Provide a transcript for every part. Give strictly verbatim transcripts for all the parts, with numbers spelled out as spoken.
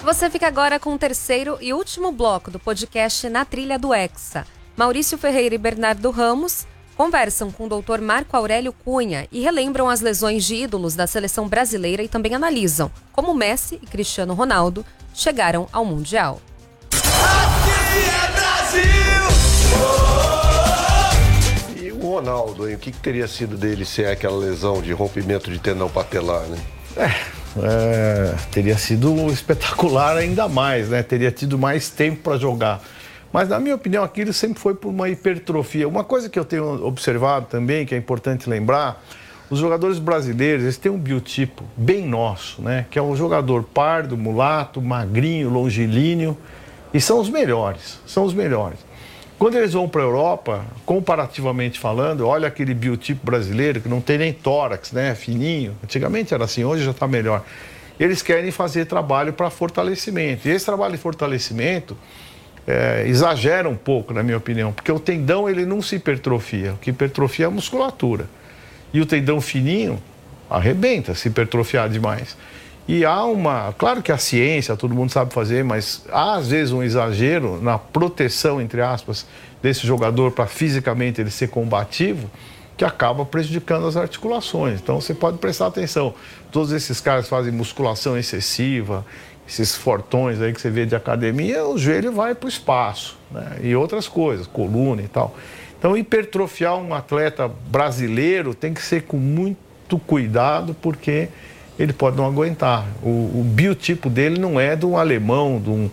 você fica agora com o terceiro e último bloco do podcast Na Trilha do Hexa. Maurício Ferreira e Bernardo Ramos conversam com o doutor Marco Aurélio Cunha e relembram as lesões de ídolos da seleção brasileira e também analisam como Messi e Cristiano Ronaldo chegaram ao Mundial. Aqui é Brasil! E o Ronaldo, hein? O que, que teria sido dele sem aquela lesão de rompimento de tendão patelar, né? É... É, teria sido espetacular ainda mais, né? Teria tido mais tempo para jogar. Mas, na minha opinião, aquilo sempre foi por uma hipertrofia. Uma coisa que eu tenho observado também, que é importante lembrar, os jogadores brasileiros, eles têm um biotipo bem nosso, né? Que é um jogador pardo, mulato, magrinho, longilíneo, e são os melhores, são os melhores. Quando eles vão para a Europa, comparativamente falando, olha aquele biotipo brasileiro que não tem nem tórax, né? Fininho. Antigamente era assim, hoje já está melhor. Eles querem fazer trabalho para fortalecimento. E esse trabalho de fortalecimento é, exagera um pouco, na minha opinião, porque o tendão ele não se hipertrofia. O que hipertrofia é a musculatura. E o tendão fininho arrebenta se hipertrofiar demais. E há uma... Claro que a ciência, todo mundo sabe fazer, mas há às vezes um exagero na proteção, entre aspas, desse jogador para fisicamente ele ser combativo, que acaba prejudicando as articulações. Então você pode prestar atenção. Todos esses caras fazem musculação excessiva, esses fortões aí que você vê de academia, o joelho vai para o espaço, né? E outras coisas, coluna e tal. Então hipertrofiar um atleta brasileiro tem que ser com muito cuidado, porque ele pode não aguentar. O, o biotipo dele não é de um alemão, de um...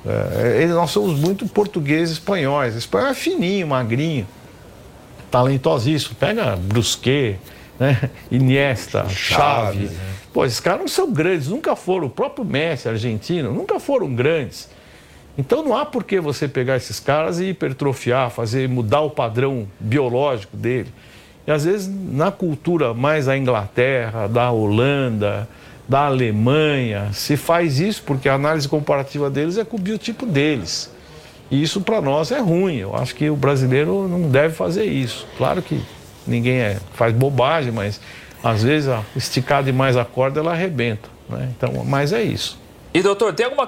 É, nós somos muito portugueses e espanhóis. O espanhol é fininho, magrinho, talentosíssimo. Pega Brusquet, né? Iniesta, Xavi. Né? Pô, esses caras não são grandes, nunca foram. O próprio Messi, argentino, nunca foram grandes. Então não há por que você pegar esses caras e hipertrofiar, fazer, mudar o padrão biológico dele. E às vezes na cultura mais da Inglaterra, da Holanda, da Alemanha, se faz isso porque a análise comparativa deles é com o biotipo deles. E isso para nós é ruim. Eu acho que o brasileiro não deve fazer isso. Claro que ninguém é, faz bobagem, mas às vezes a esticar demais a corda ela arrebenta, né? Então, mas é isso. E doutor, tem alguma